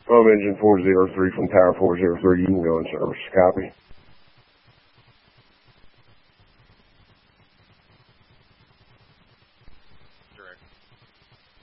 Home engine 403 from Tower 403. You can go in service. Copy.